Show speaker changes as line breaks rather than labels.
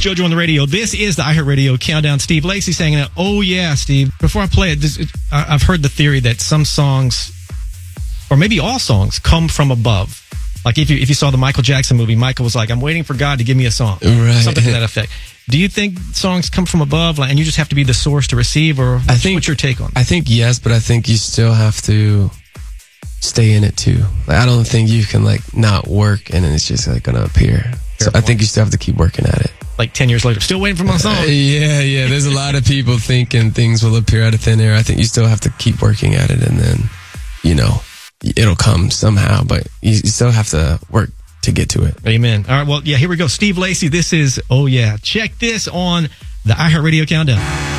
JoJo on the radio. This is the iHeartRadio Countdown. Steve Lacy saying that. Oh, yeah, Steve. Before I play it, I've heard the theory that some songs, or maybe all songs, come from above. Like if you saw the Michael Jackson movie, Michael was like, I'm waiting for God to give me a song.
Right.
Something to that effect. Do you think songs come from above, and you just have to be the source to receive, or what's your take on that?
I think yes, but I think you still have to stay in it too. Like, I don't think you can not work and then it's just going to appear. So I think you still have to keep working at it.
Like 10 years later, still waiting for my song.
Yeah. There's a lot of people thinking things will appear out of thin air. I think you still have to keep working at it, and then, it'll come somehow, but you still have to work to get to it.
Amen. All right, well, yeah, here we go. Steve Lacy, this is, oh yeah. Check this on the iHeartRadio Countdown.